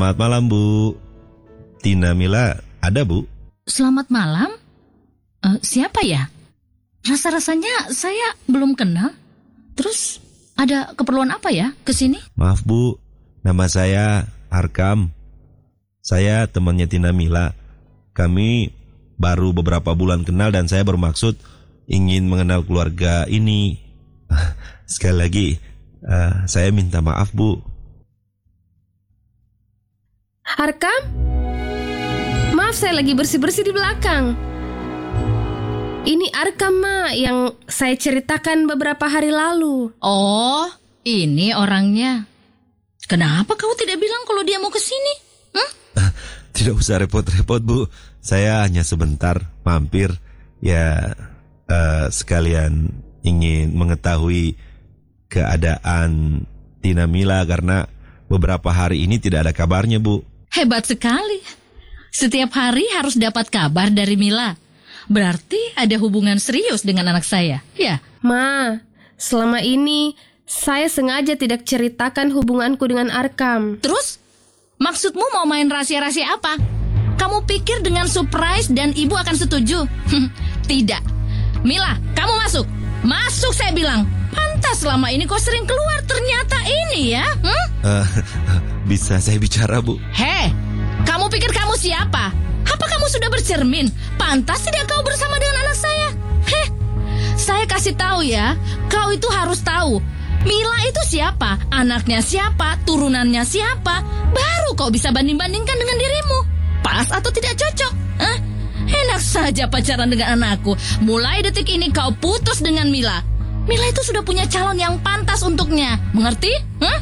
Selamat malam, Bu. Tina Mila ada, Bu? Selamat malam. Siapa ya? Rasa-rasanya saya belum kenal. Terus ada keperluan apa ya ke sini? Maaf, Bu. Nama saya Arkam. Saya temannya Tina Mila. Kami baru beberapa bulan kenal dan saya bermaksud ingin mengenal keluarga ini. Sekali lagi, saya minta maaf, Bu. Arkam? Maaf, saya lagi bersih-bersih di belakang. Ini Arkam, Ma, yang saya ceritakan beberapa hari lalu. Oh, ini orangnya. Kenapa kau tidak bilang kalau dia mau ke sini? Tidak usah repot-repot, Bu. Saya hanya sebentar mampir. Ya, sekalian ingin mengetahui keadaan Tina Mila karena beberapa hari ini tidak ada kabarnya, Bu. Hebat sekali. Setiap hari harus dapat kabar dari Mila. Berarti ada hubungan serius dengan anak saya, ya? Ma, selama ini saya sengaja tidak ceritakan hubunganku dengan Arkam. Terus, maksudmu mau main rahasia-rahasia apa? Kamu pikir dengan surprise dan ibu akan setuju? Tidak. Mila, kamu masuk. Masuk, saya bilang. Pantas selama ini kau sering keluar, ternyata ini ya. Bisa saya bicara, Bu? Hei, kamu pikir kamu siapa? Apa kamu sudah bercermin? Pantas tidak kau bersama dengan anak saya? Saya kasih tahu ya, kau itu harus tahu. Mila itu siapa? Anaknya siapa? Turunannya siapa? Baru kau bisa banding-bandingkan dengan dirimu. Pas atau tidak cocok? Enak saja pacaran dengan anakku. Mulai detik ini kau putus dengan Mila. Mila itu sudah punya calon yang pantas untuknya. Mengerti?